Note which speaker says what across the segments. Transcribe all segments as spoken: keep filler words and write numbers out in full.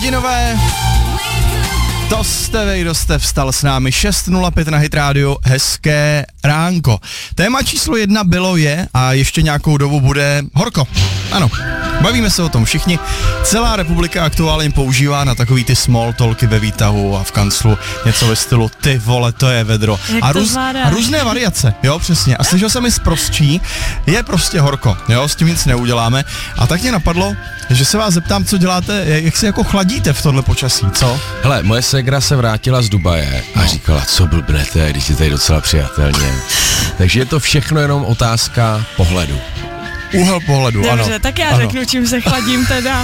Speaker 1: hodinové. To jste vy, kdo jste vstal s námi. šest nula pět na Hit Radio, hezké ránko. Téma číslo jedna bylo, je a ještě nějakou dobu bude horko. Ano, bavíme se o tom všichni. Celá republika aktuálně používá na takový ty small talky ve výtahu a v kanclu něco ve stylu ty vole, to je vedro. A, růz, a různé variace, jo, přesně. A slyšel jsem mi z prostší, je prostě horko, jo, s tím nic neuděláme. A tak mě napadlo, že se vás zeptám, co děláte, jak se jako chladíte v tohle počasí, co?
Speaker 2: Hele, moje ségra se vrátila z Dubaje a no. říkala, co blbnete, když je tady docela přijatelně. Takže je to všechno jenom otázka pohledu.
Speaker 1: Úhel pohledu,
Speaker 3: Dobře,
Speaker 1: ano.
Speaker 3: Dobře, tak já
Speaker 1: ano.
Speaker 3: řeknu, čím se chladím teda.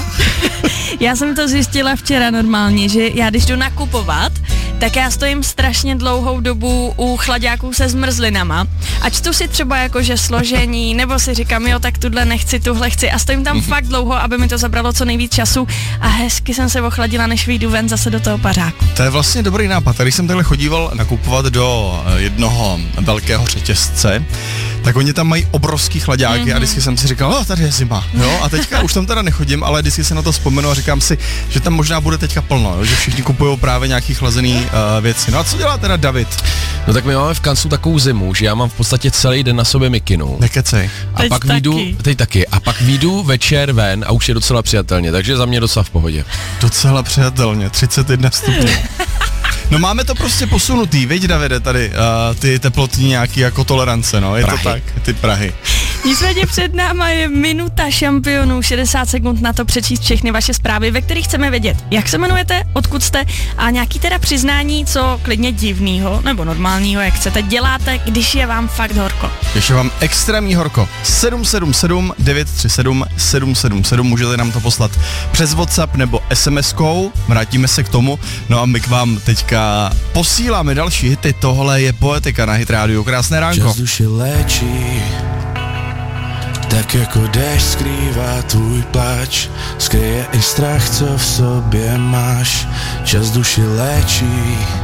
Speaker 3: Já jsem to zjistila včera normálně, že já když jdu nakupovat, tak já stojím strašně dlouhou dobu u chlaďáků se zmrzlinama a čtu si třeba jakože složení, nebo si říkám, jo, tak tuhle nechci, tuhle chci a stojím tam fakt dlouho, aby mi to zabralo co nejvíc času a hezky jsem se ochladila, než vyjdu ven zase do toho pařáku.
Speaker 1: To je vlastně dobrý nápad. Když jsem takhle chodíval nakupovat do jednoho velkého řetězce, tak oni tam mají obrovský chlaďáky mm-hmm. a vždycky jsem si říkal, no, tady je zima, jo, a teďka už tam teda nechodím, ale vždycky se na to vzpomenu a říkám si, že tam možná bude teďka plno, jo, že všichni kupují právě nějaký chlazený uh, věci. No a co dělá teda David?
Speaker 2: No tak my máme v kanclu takovou zimu, že já mám v podstatě celý den na sobě mikinu.
Speaker 1: Nekecej.
Speaker 2: A
Speaker 3: teď
Speaker 2: pak
Speaker 3: taky.
Speaker 2: výjdu, teď taky, a pak výjdu večer ven a už je docela přijatelně, takže za mě docela v pohodě.
Speaker 1: Docela přijatelně, třicet jedna stupňů. No máme to prostě posunutý, viď Davide, tady uh, ty teplotní nějaký jako tolerance, no, je
Speaker 2: Prahy.
Speaker 1: to tak, ty Prahy.
Speaker 3: Nicméně před náma je minuta šampionů, šedesát sekund na to přečíst všechny vaše zprávy, ve kterých chceme vědět, jak se jmenujete, odkud jste a nějaký teda přiznání, co klidně divnýho nebo normálního, jak chcete, děláte, když je vám fakt horko.
Speaker 1: Když je vám extrémní horko, sedm sedm sedm devět tři sedm sedm sedm sedm, můžete nám to poslat přes WhatsApp nebo SMSkou, vrátíme se k tomu, no a my k vám teďka posíláme další hity, tohle je Poetika na Hit Radio, krásné ránko.
Speaker 4: Čas duši léčí, tak jako déšť skrývá tvůj pláč, skryje i strach, co v sobě máš. Čas duši léčí,